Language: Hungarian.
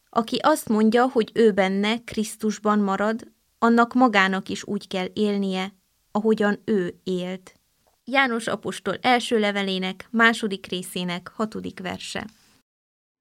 Aki azt mondja, hogy ő benne, Krisztusban marad, annak magának is úgy kell élnie, ahogyan ő élt. János apostol első levelének 2. részének 6. verse.